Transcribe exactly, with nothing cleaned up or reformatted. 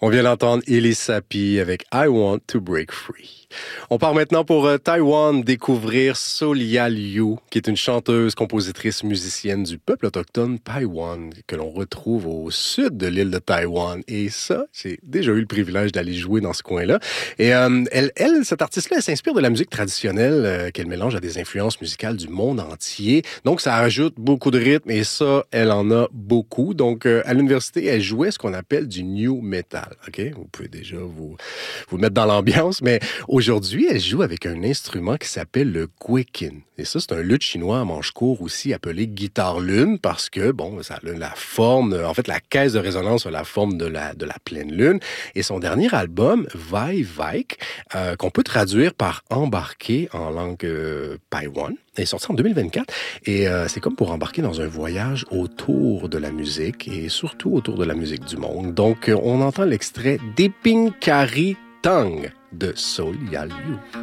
On vient d'entendre Ellie Sapi avec I Want to Break Free. On part maintenant pour euh, Taïwan découvrir Solia Liu, qui est une chanteuse, compositrice, musicienne du peuple autochtone Paiwan, que l'on retrouve au sud de l'île de Taïwan. Et ça, j'ai déjà eu le privilège d'aller jouer dans ce coin-là. Et euh, elle, elle, cette artiste-là, elle s'inspire de la musique traditionnelle euh, qu'elle mélange à des influences musicales du monde entier. Donc, ça ajoute beaucoup de rythme et ça, elle en a beaucoup. Donc, euh, à l'université, elle jouait ce qu'on appelle du new metal. OK? Vous pouvez déjà vous, vous mettre dans l'ambiance, mais aujourd'hui, elle joue avec un instrument qui s'appelle le guiqin. Et ça, c'est un luth chinois à manche court aussi appelé guitare lune parce que, bon, ça a la forme, en fait, la caisse de résonance a la forme de la, de la pleine lune. Et son dernier album, Vai Vaik, euh, qu'on peut traduire par embarquer en langue euh, Paiwan, est sorti en deux mille vingt-quatre. Et euh, c'est comme pour embarquer dans un voyage autour de la musique et surtout autour de la musique du monde. Donc, on entend l'extrait d'Eping Kari Tang de Solia Liu.